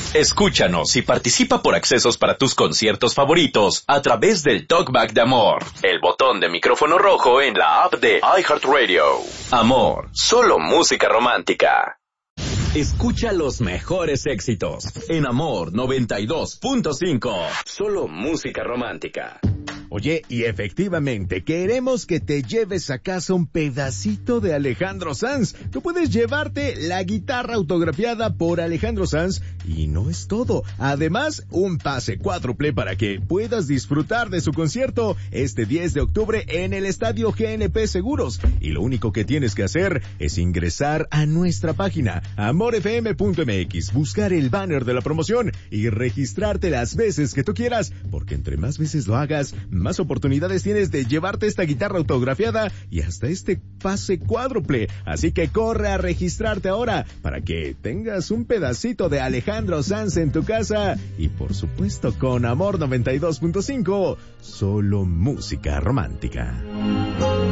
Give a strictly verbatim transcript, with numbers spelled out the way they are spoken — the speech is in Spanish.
Escúchanos y participa por accesos para tus conciertos favoritos a través del Talkback de Amor, el botón de micrófono rojo en la app de iHeartRadio. Amor, solo música romántica. Escucha los mejores éxitos en Amor noventa y dos punto cinco. Solo música romántica. Oye, y efectivamente, queremos que te lleves a casa un pedacito de Alejandro Sanz. Tú puedes llevarte la guitarra autografiada por Alejandro Sanz y no es todo. Además, un pase cuádruple para que puedas disfrutar de su concierto este diez de octubre en el Estadio G N P Seguros. Y lo único que tienes que hacer es ingresar a nuestra página amor f m punto m x, buscar el banner de la promoción y registrarte las veces que tú quieras, porque entre más veces lo hagas, más oportunidades tienes de llevarte esta guitarra autografiada y hasta este pase cuádruple. Así que corre a registrarte ahora para que tengas un pedacito de Alejandro Sanz en tu casa y por supuesto con Amor noventa y dos punto cinco, solo música romántica.